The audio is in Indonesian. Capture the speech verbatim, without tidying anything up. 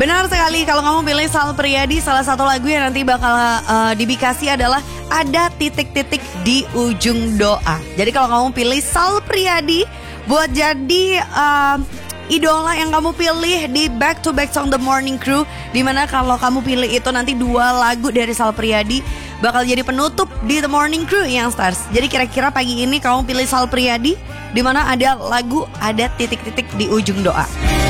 Benar sekali, kalau kamu pilih Sal Priadi, salah satu lagu yang nanti bakal uh, dibikasi adalah Ada Titik-Titik di Ujung Doa. Jadi kalau kamu pilih Sal Priadi buat jadi uh, idola yang kamu pilih di Back to Back Song The Morning Crew, dimana kalau kamu pilih itu nanti dua lagu dari Sal Priadi bakal jadi penutup di The Morning Crew yang Stars. Jadi kira-kira pagi ini kamu pilih Sal Priadi, dimana ada lagu Ada Titik-Titik di Ujung Doa.